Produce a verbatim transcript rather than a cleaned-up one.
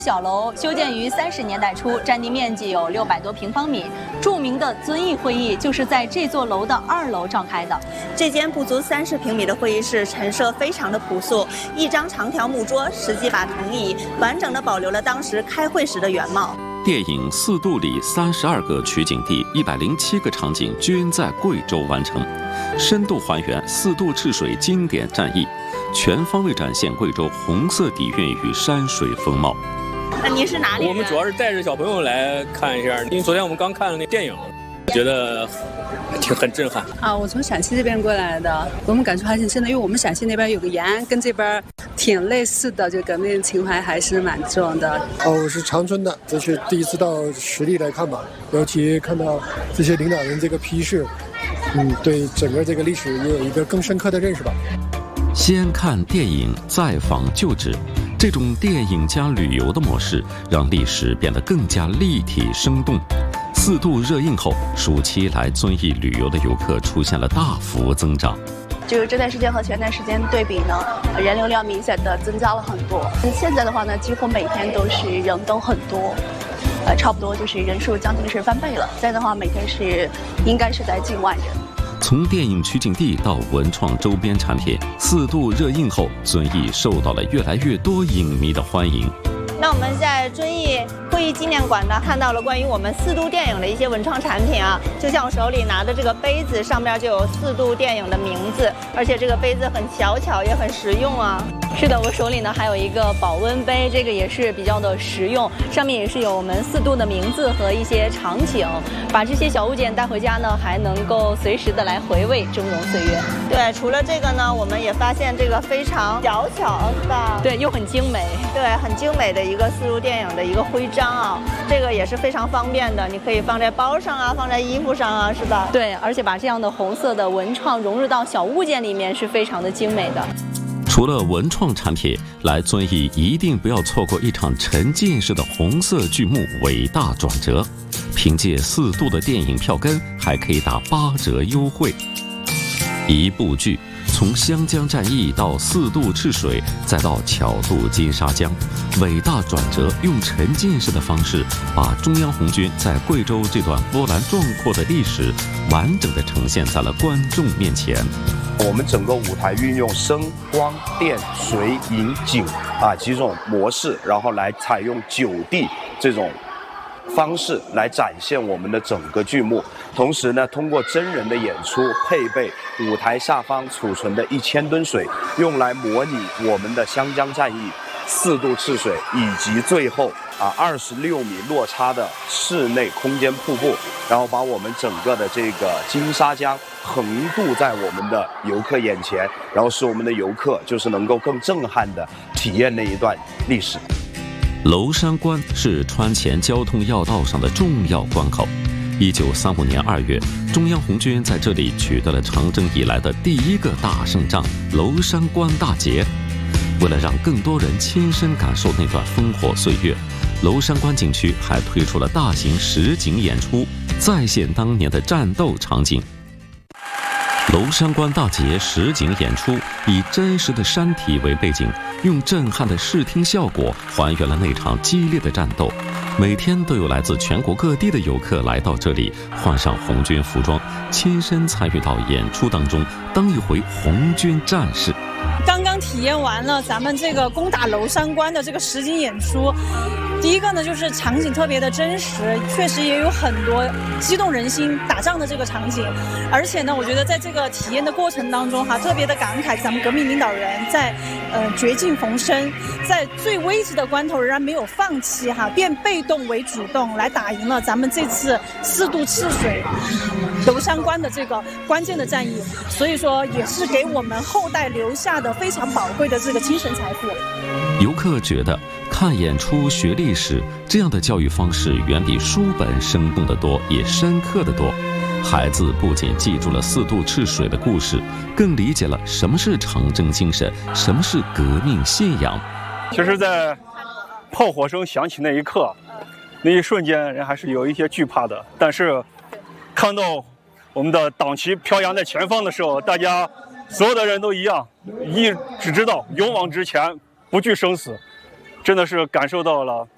小楼修建于三十年代初，占地面积有六百多平方米。著名的遵义会议就是在这座楼的二楼召开的。 这间不足三十平米的会议室陈设非常的朴素，一张长条木桌，十几把藤椅，完整的保留了当时开会时的原貌。 电影《四渡》里三十二个取景地、一百零七个场景均在贵州完成，深度还原四渡赤水经典战役，全方位展现贵州红色底蕴与山水风貌。 那您是哪里人？ 我们主要是带着小朋友来看一下，因为昨天我们刚看了那电影，觉得挺很震撼啊。我从陕西这边过来的，我们感触还挺深的，因为我们陕西那边有个延安，跟这边挺类似的，就革命情怀还是蛮重的。 哦，我是长春的，这是第一次到实地来看吧，尤其看到这些领导人这个批示，嗯，对整个这个历史也有一个更深刻的认识吧。 先看电影，再访旧址，这种电影加旅游的模式，让历史变得更加立体生动。四渡热映后，暑期来遵义旅游的游客出现了大幅增长。 就是这段时间和前段时间对比呢，人流量明显的增加了很多。现在的话呢，几乎每天都是人都很多，呃，差不多就是人数将近是翻倍了。现在的话，每天是应该是在近万人。 从电影取景地到文创周边产品，四渡热映后，遵义受到了越来越多影迷的欢迎。 那我们在遵义会议纪念馆呢，看到了关于我们四渡电影的一些文创产品啊，就像我手里拿的这个杯子，上面就有四渡电影的名字，而且这个杯子很小巧，也很实用啊。 是的，我手里呢还有一个保温杯，这个也是比较的实用，上面也是有我们四渡的名字和一些场景，把这些小物件带回家呢，还能够随时的来回味峥嵘岁月。 对，除了这个呢，我们也发现这个非常小巧，是吧？ 对，又很精美。 对，很精美的一个四渡电影的一个徽章啊，这个也是非常方便的，你可以放在包上啊，放在衣服上啊，是吧？ 对，而且把这样的红色的文创融入到小物件里面，是非常的精美的。 除了文创产品，来遵义一定不要错过一场沉浸式的红色剧目《伟大转折》，凭借四渡的电影票根还可以打八折优惠。一部剧从湘江战役到四渡赤水，再到巧渡金沙江，伟大转折用沉浸式的方式，把中央红军在贵州这段波澜壮阔的历史，完整的呈现在了观众面前。 我们整个舞台运用声、光、电、水、影、景啊几种模式，然后来采用九 D 这种方式来展现我们的整个剧目。同时呢，通过真人的演出，配备舞台下方储存的一千吨水，用来模拟我们的湘江战役、四渡赤水，以及最后啊二十六米落差的室内空间瀑布，然后把我们整个的这个金沙江横渡在我们的游客眼前，然后使我们的游客就是能够更震撼的体验那一段历史。 娄山关是川黔交通要道上的重要关口。一九三五年二月，中央红军在这里取得了长征以来的第一个大胜仗——娄山关大捷。为了让更多人亲身感受那段烽火岁月，娄山关景区还推出了大型实景演出，再现当年的战斗场景。娄山关大捷实景演出以真实的山体为背景，用震撼的视听效果还原了那场激烈的战斗。每天都有来自全国各地的游客来到这里，换上红军服装，亲身参与到演出当中，当一回红军战士。 刚刚体验完了咱们这个攻打娄山关的这个实景演出，第一个呢就是场景特别的真实，确实也有很多激动人心打仗的这个场景，而且呢我觉得在这个体验的过程当中哈，特别的感慨咱们革命领导人在呃绝境逢生，在最危急的关头仍然没有放弃哈，变被动为主动，来打赢了咱们这次四渡赤水娄山关的这个关键的战役，所以说也是给我们后代留下的非常宝贵的这个精神财富。 游客觉得看演出学历史这样的教育方式远比书本生动得多，也深刻得多。孩子不仅记住了四渡赤水的故事，更理解了什么是长征精神，什么是革命信仰。 其实在炮火声响起那一刻，那一瞬间人还是有一些惧怕的，但是看到我们的党旗飘扬在前方的时候，大家所有的人都一样，一只知道勇往直前，不惧生死，真的是感受到了